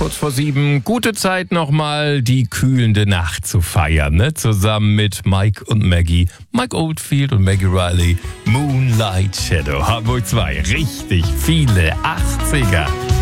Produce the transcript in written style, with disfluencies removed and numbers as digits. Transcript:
kurz vor 7. Gute Zeit nochmal, die kühlende Nacht zu feiern, ne? Zusammen mit Mike und Maggie. Mike Oldfield und Maggie Riley. Moonlight Shadow, Hamburg 2. Richtig viele 80er.